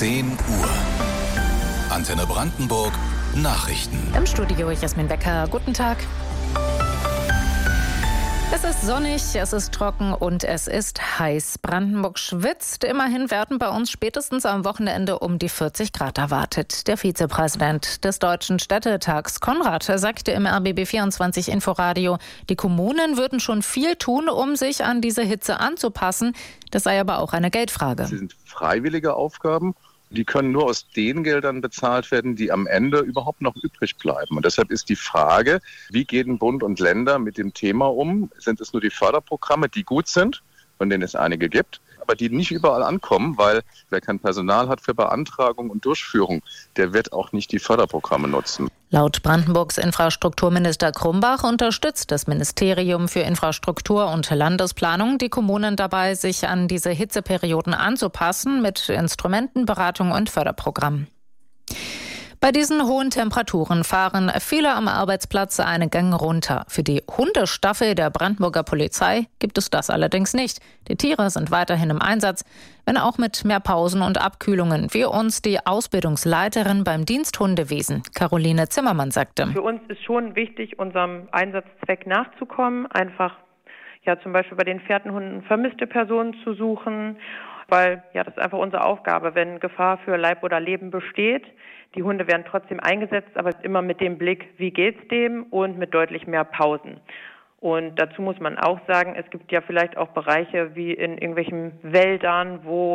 10 Uhr. Antenne Brandenburg Nachrichten. Im Studio Jasmin Becker. Guten Tag. Es ist sonnig, es ist trocken und es ist heiß. Brandenburg schwitzt. Immerhin werden bei uns spätestens am Wochenende um die 40 Grad erwartet. Der Vizepräsident des Deutschen Städtetags, Konrad, sagte im RBB24 Inforadio, die Kommunen würden schon viel tun, um sich an diese Hitze anzupassen. Das sei aber auch eine Geldfrage. Sie sind freiwillige Aufgaben. Die können nur aus den Geldern bezahlt werden, die am Ende überhaupt noch übrig bleiben. Und deshalb ist die Frage, wie gehen Bund und Länder mit dem Thema um? Sind es nur die Förderprogramme, die gut sind, von denen es einige gibt, aber die nicht überall ankommen, weil wer kein Personal hat für Beantragung und Durchführung, der wird auch nicht die Förderprogramme nutzen. Laut Brandenburgs Infrastrukturminister Krumbach unterstützt das Ministerium für Infrastruktur und Landesplanung die Kommunen dabei, sich an diese Hitzeperioden anzupassen mit Instrumenten, Beratung und Förderprogrammen. Bei diesen hohen Temperaturen fahren viele am Arbeitsplatz einen Gang runter. Für die Hundestaffel der Brandenburger Polizei gibt es das allerdings nicht. Die Tiere sind weiterhin im Einsatz, wenn auch mit mehr Pausen und Abkühlungen, wie uns die Ausbildungsleiterin beim Dienst Hundewesen, Caroline Zimmermann, sagte. Für uns ist schon wichtig, unserem Einsatzzweck nachzukommen, einfach zum Beispiel bei den Fährtenhunden vermisste Personen zu suchen, weil das ist einfach unsere Aufgabe, wenn Gefahr für Leib oder Leben besteht. Die Hunde werden trotzdem eingesetzt, aber immer mit dem Blick, wie geht's dem und mit deutlich mehr Pausen. Und dazu muss man auch sagen, es gibt ja vielleicht auch Bereiche wie in irgendwelchen Wäldern, wo